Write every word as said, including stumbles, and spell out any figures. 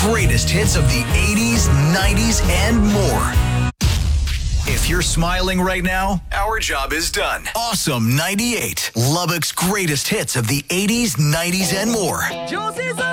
greatest hits of the eighties, nineties, and more. If you're smiling right now, our job is done. Awesome ninety-eight, Lubbock's greatest hits of the eighties, nineties, and more.